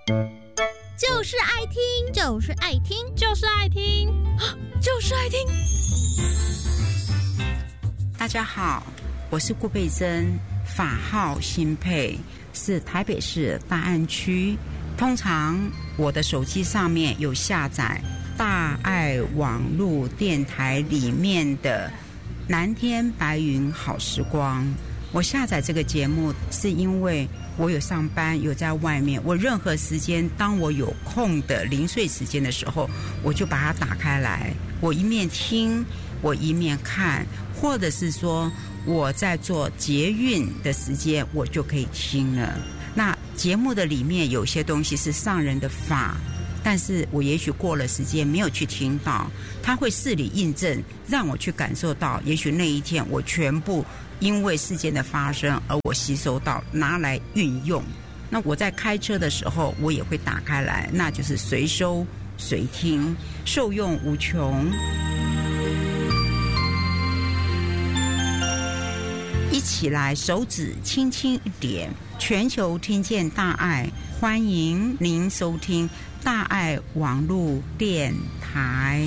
就是爱听，就是爱听， 就是爱听， 就是爱听。 大家好，我是顾佩珍，法号新佩，是台北市大安区。通常我的手机上面有下载大爱网络电台里面的蓝天白云好时光。我下载这个节目是因为我有上班，有在外面，我任何时间当我有空的零碎时间的时候，我就把它打开来，我一面听，我一面看，或者是说我在做捷运的时间我就可以听了。那节目的里面有些东西是上人的法，但是我也许过了时间没有去听到，它会事理印证，让我去感受到，也许那一天我全部因为事件的发生而我吸收到，拿来运用。那我在开车的时候我也会打开来，那就是随收随听，受用无穷。一起来，手指轻轻一点，全球听见大爱，欢迎您收听大爱网络电台。